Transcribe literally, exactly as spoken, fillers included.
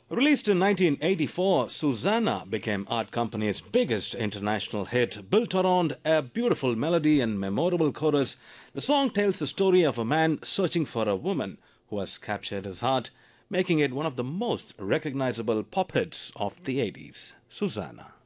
Released in nineteen eighty-four, Susanna became Art Company's biggest international hit. Built around a beautiful melody and memorable chorus, the song tells the story of a man searching for a woman who has captured his heart, making it one of the most recognizable pop hits of the eighties. Susanna.